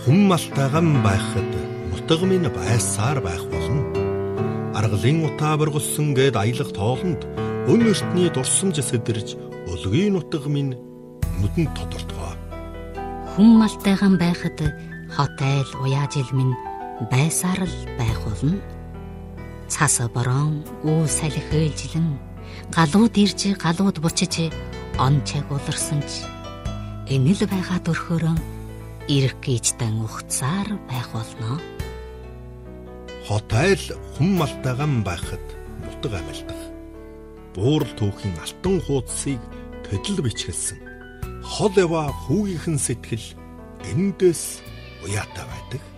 Хүн малтайган байхад нутаг минь байсаар байх болно. Аргалын утаа бургалсан гээд аялах тоолонд өн эртний дурсамж сэдэрж өлгийн нутаг минь нүдэнд тодортгоо. Хүн малтайган байхад хот айл уяажил минь байсаар л байх болно. Цас борон үл салхи ээлжилэн галууд ирж галууд бучиж он чаг уларсан ч энэл байгаа төрхөөрөн ирэх гीजтэн ухцаар байх болно. Хот айл хүн малтайган байхад нутаг амьлдах. Буурал түүхийн алтан хуудсыг төдөл бичгэлсэн. Хол ява хүүгийнхэн сэтгэл эндээс уяатай байдаг.